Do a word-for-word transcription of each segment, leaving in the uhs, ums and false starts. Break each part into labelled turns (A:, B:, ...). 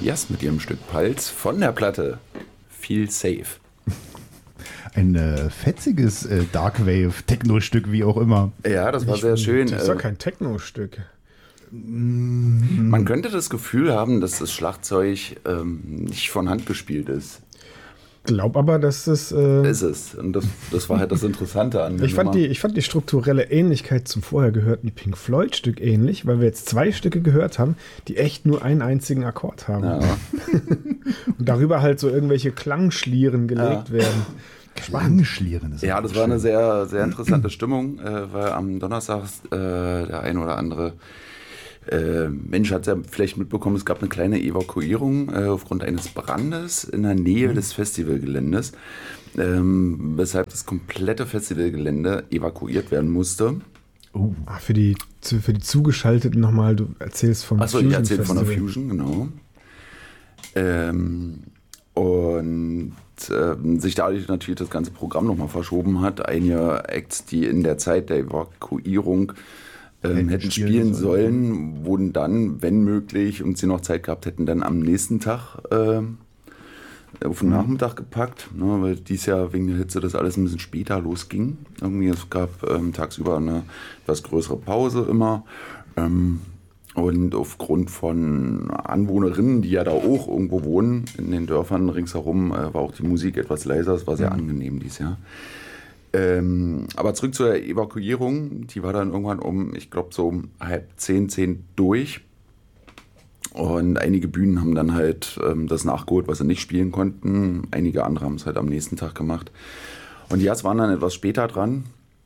A: Yes mit ihrem Stück Pulse von der Platte Feel Safe.
B: Ein äh, fetziges äh, Darkwave-Techno-Stück, wie auch immer.
A: Ja, das war
C: Ich,
A: sehr schön.
C: Das ist ja kein Techno-Stück.
A: Man könnte das Gefühl haben, dass das Schlagzeug ähm, nicht von Hand gespielt ist.
C: Glaub aber, dass das. Äh,
A: Ist es. Und das, das war halt das Interessante an der
C: ich, fand
A: Nummer.
C: die, ich fand die strukturelle Ähnlichkeit zum vorher gehörten Pink Floyd-Stück ähnlich, weil wir jetzt zwei Stücke gehört haben, die echt nur einen einzigen Akkord haben.
A: Ja.
C: Und darüber halt so irgendwelche Klangschlieren gelegt
A: Ja.
C: werden.
B: Klangschlieren. Ist
A: Ja,
B: auch
A: das war
B: schön.
A: eine sehr, sehr interessante Stimmung, äh, weil am Donnerstag äh, der ein oder andere äh, Mensch hat ja vielleicht mitbekommen, es gab eine kleine Evakuierung äh, aufgrund eines Brandes in der Nähe des Festivalgeländes, ähm, weshalb das komplette Festivalgelände evakuiert werden musste.
B: Oh.
C: Ah, für, die, zu- für die Zugeschalteten nochmal, du erzählst vom
A: Achso, ich erzähle von der
C: Festival.
A: Fusion, genau. Ähm, und äh, sich dadurch natürlich das ganze Programm nochmal verschoben hat. Einige Acts, die in der Zeit der Evakuierung ähm,
B: Hätten
A: hätten
B: spielen
A: spielen
B: sollen.
A: sollen, wurden dann, wenn möglich, und sie noch Zeit gehabt hätten, dann am nächsten Tag äh, auf den Nachmittag gepackt, ne, weil dies Jahr wegen der Hitze das alles ein bisschen später losging. Irgendwie, es gab ähm, tagsüber eine etwas größere Pause immer. Ähm, Und aufgrund von Anwohnerinnen, die ja da auch irgendwo wohnen, in den Dörfern ringsherum, äh, war auch die Musik etwas leiser. Es war sehr angenehm dieses Jahr. Ähm, aber zurück zur Evakuierung. Die war dann irgendwann um, ich glaube, so um halb zehn, zehn durch. Und einige Bühnen haben dann halt ähm, das nachgeholt, was sie nicht spielen konnten. Einige andere haben es halt am nächsten Tag gemacht. Und die Jazz waren dann etwas später dran.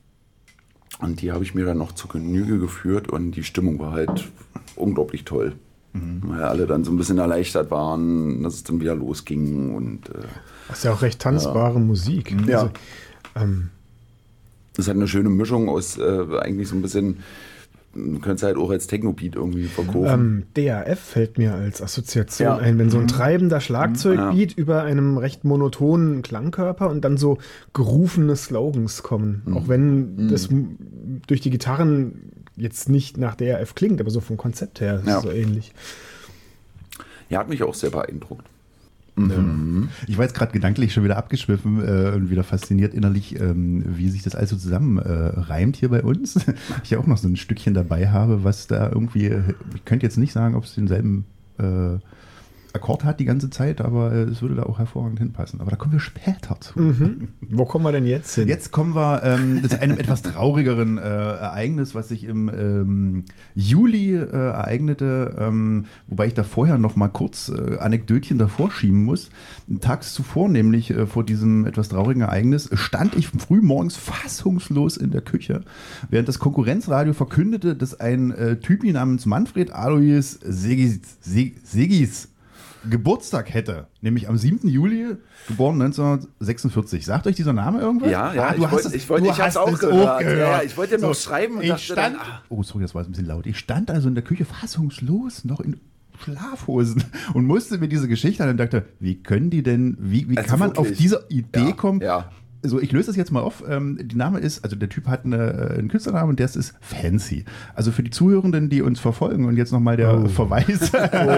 A: Und die habe ich mir dann noch zur Genüge geführt und die Stimmung war halt unglaublich toll. Mhm. Weil alle dann so ein bisschen erleichtert waren, dass es dann wieder losging. Und, äh,
C: Das ist ja auch recht tanzbare Musik.
A: Ja.
C: Also, ähm,
A: das hat eine schöne Mischung aus äh, eigentlich so ein bisschen, man könnte es halt auch als Techno-Beat irgendwie verkaufen.
C: ähm, D A F fällt mir als Assoziation
A: Ja.
C: ein, wenn so ein treibender Schlagzeugbeat
A: Ja.
C: über einem recht monotonen Klangkörper und dann so gerufene Slogans kommen. Auch wenn das m- durch die Gitarren jetzt nicht nach D A F klingt, aber so vom Konzept her ist
A: Ja.
C: es so ähnlich.
A: Ja, hat mich auch sehr beeindruckt.
B: Ich war jetzt gerade gedanklich schon wieder abgeschwiffen äh, und wieder fasziniert innerlich, ähm, wie sich das also zusammen äh, reimt hier bei uns. Ich ja auch noch so ein Stückchen dabei habe, was da irgendwie, ich könnte jetzt nicht sagen, ob es denselben äh, Akkord hat die ganze Zeit, aber äh, es würde da auch hervorragend hinpassen. Aber da kommen wir später zu.
C: Mhm. Wo kommen wir denn jetzt hin?
B: Jetzt kommen wir ähm, zu einem etwas traurigeren äh, Ereignis, was sich im ähm, Juli äh, ereignete, ähm, wobei ich da vorher noch mal kurz äh, Anekdötchen davor schieben muss. Tags zuvor, nämlich äh, vor diesem etwas traurigen Ereignis, stand ich früh morgens fassungslos in der Küche, während das Konkurrenzradio verkündete, dass ein äh, Typi namens Manfred Alois Segis, Seg, Segis Geburtstag hätte, nämlich am siebten Juli, geboren neunzehnhundertsechsundvierzig. Sagt euch dieser Name irgendwas?
A: Ja, ja,
B: Ah, du
A: ich
B: hast
A: wollte-
B: es-
A: ich wollte-
B: du
A: ich hab's
B: hast
A: auch
B: es
A: gehört. Ja, ja, ich wollte noch schreiben und
B: ich
A: dachte
B: stand,
A: dann, ah.
B: oh, sorry, das war ein bisschen laut. Ich stand also in der Küche fassungslos, noch in Schlafhosen und musste mir diese Geschichte an und dachte, wie können die denn, wie, wie
A: Also
B: kann man
A: wirklich?
B: auf diese Idee
A: Ja,
B: kommen?
A: ja.
B: Also ich löse das jetzt mal auf. Ähm, die Name ist, also der Typ hat eine, äh, einen Künstlernamen und der ist Fancy. Also für die Zuhörenden, die uns verfolgen und jetzt nochmal der
C: Oh.
B: Verweis,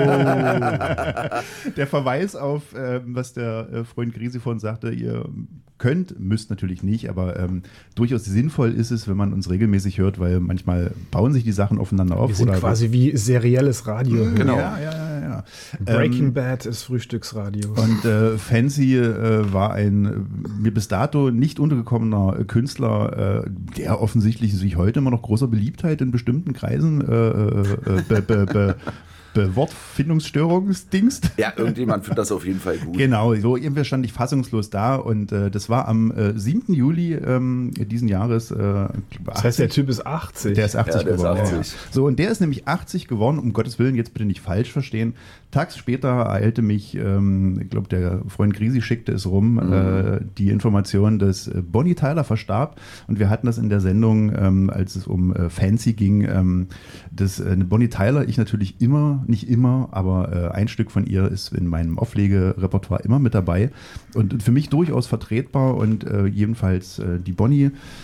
B: der Verweis auf, ähm, was der äh, Freund Grisi vorhin sagte, ihr könnt, müsst natürlich nicht, aber ähm, durchaus sinnvoll ist es, wenn man uns regelmäßig hört, weil manchmal bauen sich die Sachen aufeinander auf.
C: Wir sind
B: oder-
C: quasi wie serielles Radio.
A: Genau.
B: Ja, ja, ja, ja.
C: Breaking
B: Ähm,
C: Bad ist Frühstücksradio.
B: und äh, Fancy äh, war ein äh, mir bis dato nicht untergekommener äh, Künstler, äh, der offensichtlich sich heute immer noch großer Beliebtheit in bestimmten Kreisen äh, äh, be, be, be, be Wortfindungsstörungsdings.
A: Ja, irgendjemand findet das auf jeden Fall gut.
B: Genau, so irgendwie stand ich fassungslos da und äh, das war am äh, siebten Juli ähm, diesen Jahres. Äh,
C: Das heißt, der Typ ist achtzig.
B: der ist achtzig
A: Ja, der ist
B: geworden.
A: achtzig.
B: Ja. So, und der ist nämlich achtzig geworden, um Gottes Willen, jetzt bitte nicht falsch verstehen. Tags später ereilte mich, ähm, ich glaube, der Freund Grisi schickte es rum,
A: Mhm.
B: äh, die Information, dass äh, Bonnie Tyler verstarb. Und wir hatten das in der Sendung, ähm, als es um äh, Fancy ging, ähm, dass äh, Bonnie Tyler ich natürlich immer, nicht immer, aber äh, ein Stück von ihr ist in meinem Auflegerepertoire immer mit dabei. Und für mich durchaus vertretbar und äh, jedenfalls äh, die Bonnie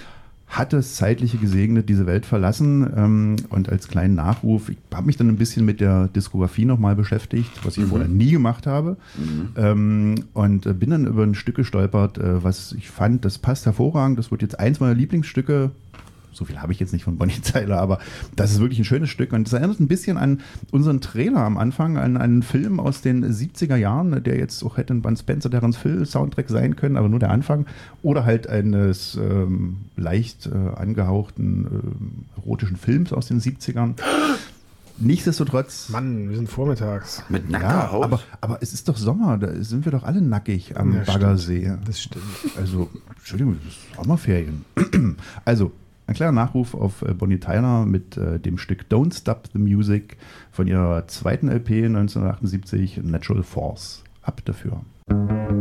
B: hat das Zeitliche gesegnet, diese Welt verlassen ähm, und als kleinen Nachruf, ich habe mich dann ein bisschen mit der Diskografie nochmal beschäftigt, was ich mhm. vorher nie gemacht habe mhm. ähm, und äh, bin dann über ein Stück gestolpert, äh, was ich fand, das passt hervorragend, das wird jetzt eins meiner Lieblingsstücke. So viel habe ich jetzt nicht von Bonnie Tyler, aber das ist wirklich ein schönes Stück und es erinnert ein bisschen an unseren Trailer am Anfang, an einen Film aus den siebziger Jahren, der jetzt auch hätte ein Bud Spencer, Terence Hill Soundtrack sein können, aber nur der Anfang, oder halt eines ähm, leicht äh, angehauchten äh, erotischen Films aus den siebzigern. Nichtsdestotrotz.
C: Mann, wir sind vormittags.
A: Mit nacker
B: ja,
A: Haut.
B: aber, aber es ist doch Sommer, da sind wir doch alle nackig am
C: ja,
B: Baggersee.
C: Stimmt. Das stimmt.
B: Also, Entschuldigung, das ist Sommerferien. Also, ein kleiner Nachruf auf Bonnie Tyler mit äh, dem Stück Don't Stop the Music von ihrer zweiten L P neunzehnhundertachtundsiebzig, Natural Force. Ab dafür.